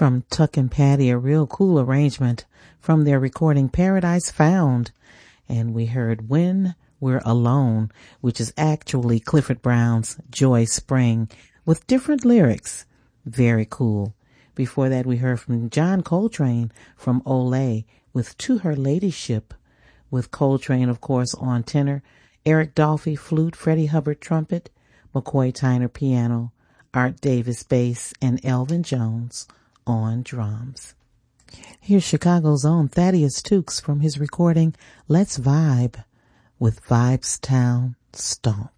from Tuck and Patty, a real cool arrangement from their recording Paradise Found. And we heard When We're Alone, which is actually Clifford Brown's Joy Spring with different lyrics. Very cool. Before that, we heard from John Coltrane from Olé with To Her Ladyship, with Coltrane, of course, on tenor, Eric Dolphy flute, Freddie Hubbard trumpet, McCoy Tyner piano, Art Davis bass, and Elvin Jones on drums. Here's Chicago's own Thaddeus Tukes from his recording Let's Vibe with Vibestown Stomp.